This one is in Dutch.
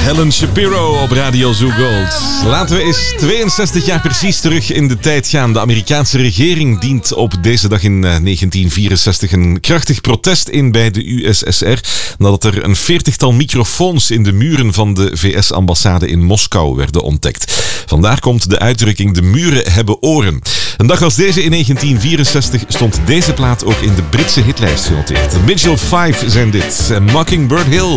Helen Shapiro op Radio Zoo Gold. Laten we eens 62 jaar precies terug in de tijd gaan. De Amerikaanse regering dient op deze dag in 1964 een krachtig protest in bij de USSR nadat er een 40-tal microfoons in de muren van de VS-ambassade in Moskou werden ontdekt. Vandaar komt de uitdrukking de muren hebben oren. Een dag als deze in 1964 stond deze plaat ook in de Britse hitlijst genoteerd. De Mitchell 5 zijn dit. Mockingbird Hill.